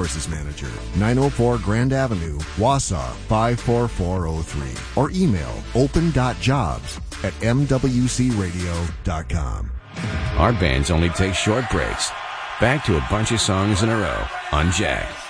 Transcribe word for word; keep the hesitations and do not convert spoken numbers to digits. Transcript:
Resources Manager, nine oh four Grand Avenue, Wausau five four four oh three. Or email open dot jobs at m w c radio dot com. Our bands only take short breaks. Back to a bunch of songs in a row on Jack.